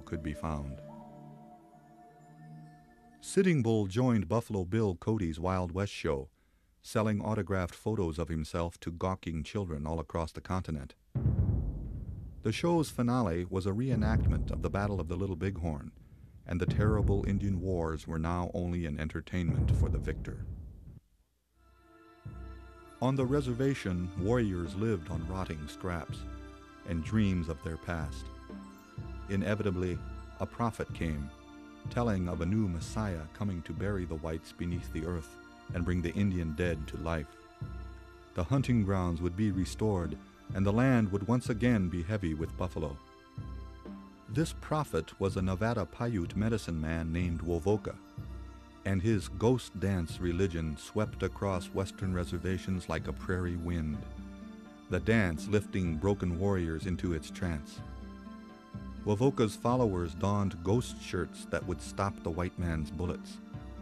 could be found. Sitting Bull joined Buffalo Bill Cody's Wild West show, selling autographed photos of himself to gawking children all across the continent. The show's finale was a reenactment of the Battle of the Little Bighorn, and the terrible Indian wars were now only an entertainment for the victor. On the reservation, warriors lived on rotting scraps and dreams of their past. Inevitably, a prophet came, telling of a new Messiah coming to bury the whites beneath the earth and bring the Indian dead to life. The hunting grounds would be restored, and the land would once again be heavy with buffalo. This prophet was a Nevada Paiute medicine man named Wovoka, and his ghost dance religion swept across western reservations like a prairie wind, the dance lifting broken warriors into its trance. Wovoka's followers donned ghost shirts that would stop the white man's bullets.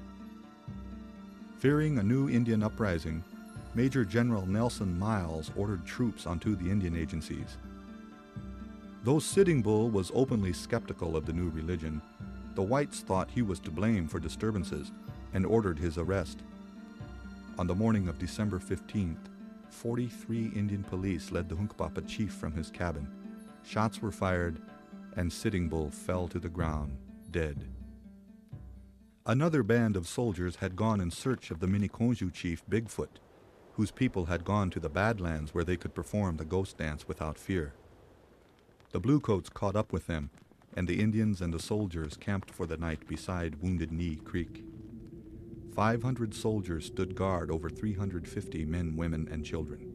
Fearing a new Indian uprising, Major General Nelson Miles ordered troops onto the Indian agencies. Though Sitting Bull was openly skeptical of the new religion, the whites thought he was to blame for disturbances and ordered his arrest. On the morning of December 15th, 43 Indian police led the Hunkpapa chief from his cabin. Shots were fired, and Sitting Bull fell to the ground, dead. Another band of soldiers had gone in search of the Miniconjou chief Bigfoot, whose people had gone to the Badlands where they could perform the ghost dance without fear. The Bluecoats caught up with them, and the Indians and the soldiers camped for the night beside Wounded Knee Creek. 500 soldiers stood guard over 350 men, women, and children.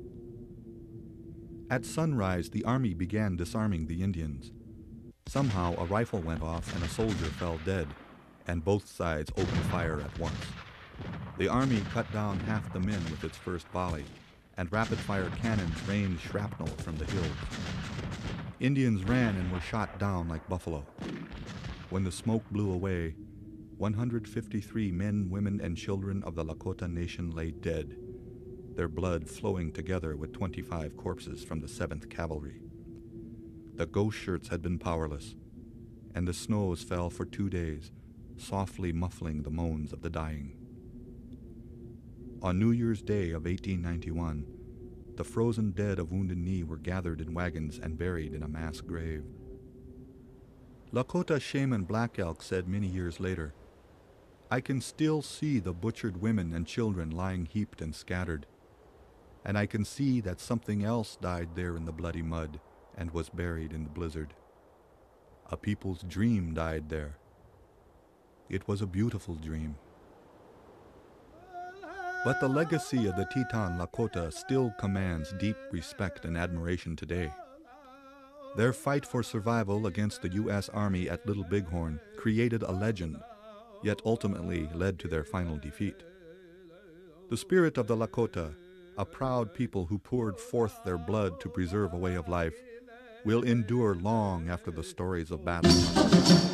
At sunrise, the army began disarming the Indians. Somehow, a rifle went off and a soldier fell dead, and both sides opened fire at once. The army cut down half the men with its first volley, and rapid-fire cannons rained shrapnel from the hills. Indians ran and were shot down like buffalo. When the smoke blew away, 153 men, women, and children of the Lakota Nation lay dead, their blood flowing together with 25 corpses from the 7th Cavalry. The ghost shirts had been powerless, and the snows fell for 2 days, softly muffling the moans of the dying. On New Year's Day of 1891, the frozen dead of Wounded Knee were gathered in wagons and buried in a mass grave. Lakota shaman Black Elk said many years later, "I can still see the butchered women and children lying heaped and scattered, and I can see that something else died there in the bloody mud and was buried in the blizzard. A people's dream died there. It was a beautiful dream." But the legacy of the Teton Lakota still commands deep respect and admiration today. Their fight for survival against the U.S. Army at Little Bighorn created a legend, yet ultimately led to their final defeat. The spirit of the Lakota, a proud people who poured forth their blood to preserve a way of life, will endure long after the stories of battle.